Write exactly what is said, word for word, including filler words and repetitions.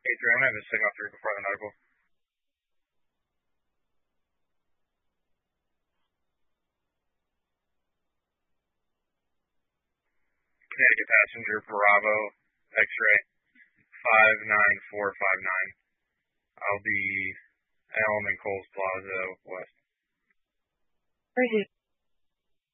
Hey, three, I'm gonna have a signal through before the medical. Connecticut passenger Bravo X-ray five nine four five nine. I'll be Elm and Coles Plaza West. Right.